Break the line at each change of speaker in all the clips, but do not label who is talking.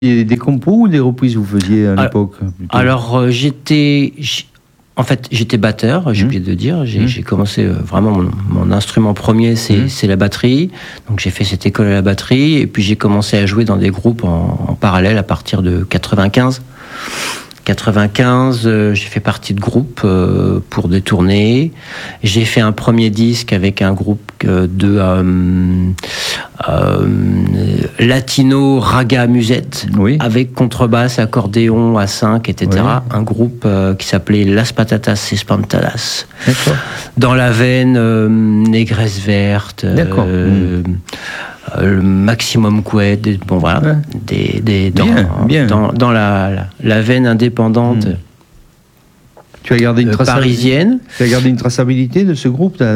Des compos ou des reprises vous faisiez à l'époque plutôt?
Alors, j'étais batteur, j'ai oublié de dire. J'ai commencé vraiment mon instrument premier, c'est la batterie. Donc j'ai fait cette école à la batterie et puis j'ai commencé à jouer dans des groupes en parallèle à partir de 95. 95, j'ai fait partie de groupes pour des tournées. J'ai fait un premier disque avec un groupe de latino raga musette, avec contrebasse, accordéon à 5, etc. Oui. Un groupe qui s'appelait Las Patatas Espantadas. D'accord. Dans la veine négresse verte. D'accord. Le Maximum Qued, bon voilà, dans la veine indépendante.
Tu as gardé une
parisienne.
Tu as gardé une traçabilité de ce groupe,
ah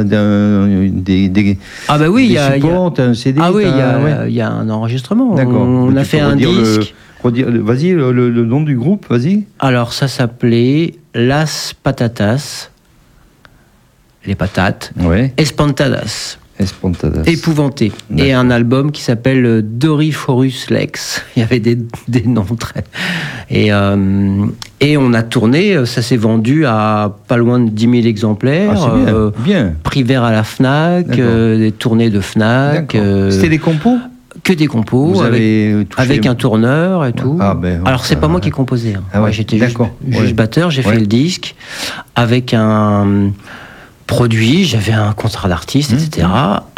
bah oui, il y a
un CD.
Ah oui, il y a un enregistrement.
D'accord.
On a fait un disque.
Vas-y, le nom du groupe, vas-y.
Alors ça s'appelait Las Patatas, les patates, Espantadas. Épouvanté. D'accord. Et un album qui s'appelle Doriforus Lex. Il y avait des noms très... Et on a tourné, ça s'est vendu à pas loin de 10 000 exemplaires.
Ah, c'est bien.
Prix vert à la FNAC, des tournées de FNAC.
C'était des compos ?
Que des compos, avec un tourneur et tout.
Ah ben,
alors c'est pas moi qui composais. Hein.
Ah ouais,
j'étais juste batteur, j'ai fait le disque avec un... produit, j'avais un contrat d'artiste, etc.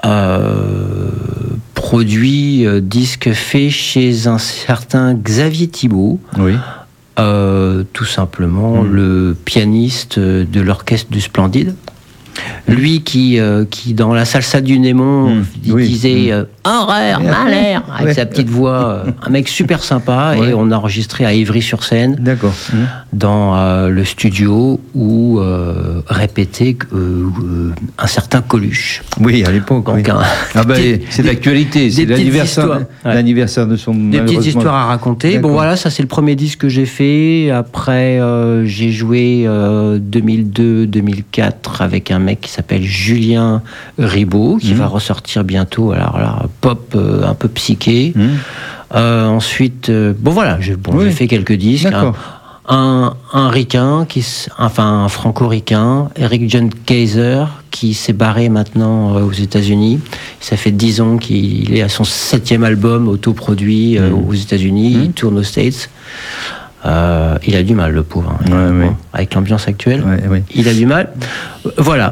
Produit, disque fait chez un certain Xavier Thibault. Oui. Tout simplement, le pianiste de l'orchestre du Splendide. Lui qui dans la salsa du Némon disait horreur, malheur, avec sa petite voix, un mec super sympa, et on a enregistré à Ivry-sur-Seine, dans le studio où répétait un certain Coluche.
Oui, à l'époque. Donc, c'est l'actualité, c'est l'anniversaire de son...
Des petites histoires à raconter. Bon voilà, ça c'est le premier disque que j'ai fait. Après, j'ai joué 2002-2004 avec un mec qui s'appelle Julien Ribot, qui va ressortir bientôt. Alors là, pop un peu psyché. Ensuite, j'ai fait quelques disques. Un ricain, un franco-ricain, Eric John Kaiser, qui s'est barré maintenant aux États-Unis. Ça fait 10 ans qu'il est à son 7e album autoproduit aux États-Unis. Il tourne aux States. Il a du mal, le pauvre. Avec l'ambiance actuelle, il a du mal. Voilà.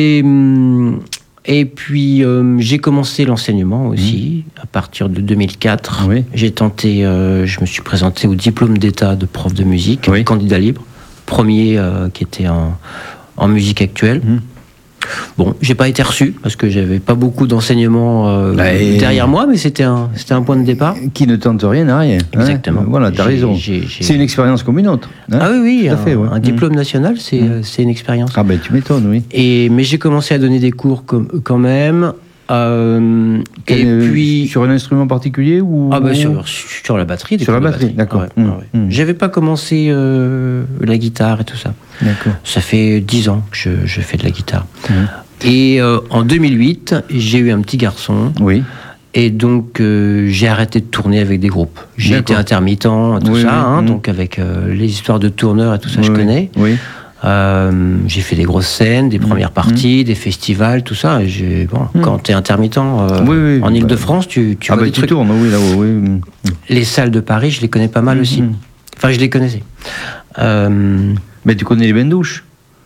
Et puis, j'ai commencé l'enseignement aussi, à partir de 2004. J'ai tenté, je me suis présenté au diplôme d'état de prof de musique, candidat libre, premier qui était en musique actuelle. Bon, j'ai pas été reçu parce que j'avais pas beaucoup d'enseignements derrière moi, mais c'était un point de départ.
Qui ne tente rien n'a rien.
Exactement.
Voilà, t'as raison. C'est une expérience comme une autre.
Ah oui, tout à fait, un diplôme national, c'est une expérience.
Ah ben tu m'étonnes, oui.
Mais j'ai commencé à donner des cours quand même.
Et puis sur un instrument particulier ou
sur la batterie.
Sur la batterie, d'accord.
J'avais pas commencé la guitare et tout ça.
D'accord.
Ça fait 10 ans que je fais de la guitare. Et en 2008, j'ai eu un petit garçon. Oui. Et donc j'ai arrêté de tourner avec des groupes. J'ai été intermittent, tout ça, donc avec les histoires de tourneurs et tout ça, je connais. Oui. J'ai fait des grosses scènes, des premières parties, des festivals, tout ça. Et quand tu es intermittent en Ile-de-France, tu vois des trucs.
Tournes, là-haut,
Les salles de Paris, je les connais pas mal aussi. Enfin, je les connaissais.
Mais tu connais les bains-douches?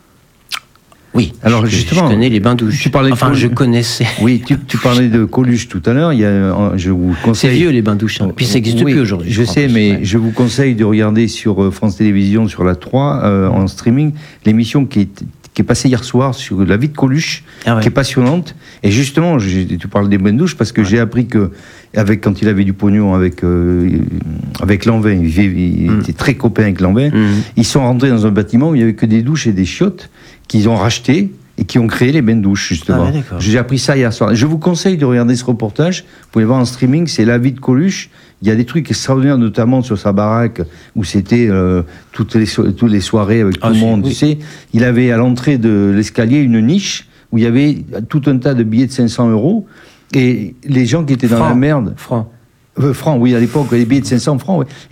Oui,
alors justement,
je connais les bains-douches. Je connaissais.
Oui, tu parlais de Coluche tout à l'heure. Je vous conseille.
C'est vieux les bains-douches, puis ça n'existe plus aujourd'hui.
Je sais, mais je vous conseille de regarder sur France Télévisions, sur la 3, en streaming, l'émission qui est passée hier soir sur la vie de Coluche, qui est passionnante. Et justement, tu parles des bains-douches parce que j'ai appris que quand il avait du pognon avec Lanvin, il était très copain avec Lanvin. Ils sont rentrés dans un bâtiment où il n'y avait que des douches et des chiottes qu'ils ont racheté et qui ont créé les bains-douches, justement. J'ai appris ça hier soir. Je vous conseille de regarder ce reportage. Vous pouvez voir en streaming, c'est La vie de Coluche. Il y a des trucs extraordinaires, notamment sur sa baraque, où c'était toutes les soirées avec tout le monde. Tu sais, il avait à l'entrée de l'escalier une niche où il y avait tout un tas de billets de 500 €. Et les gens qui étaient dans la merde... Francs, oui, à l'époque, les billets de 500 francs, oui.